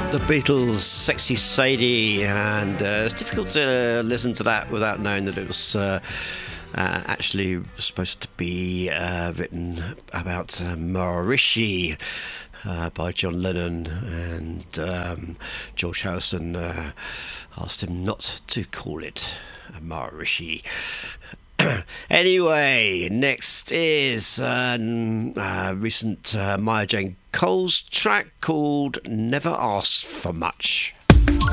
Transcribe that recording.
The Beatles, Sexy Sadie, and it's difficult to listen to that without knowing that it was actually supposed to be written about Maharishi by John Lennon, and George Harrison asked him not to call it Maharishi. Anyway, next is recent Maya Jane Cole's track called Never Asked for Much.